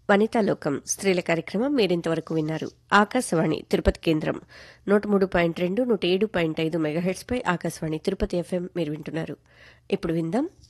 వనితాలోకం స్త్రీల కార్యక్రమం మీరింతవరకు విన్నారు. ఆకాశవాణి తిరుపతి కేంద్రం 103.2, 107.5 మెగాహెర్ట్స్ పై ఆకాశవాణి తిరుపతి ఎఫ్ఎం మీరు వింటున్నారు. ఇప్పుడు విందాం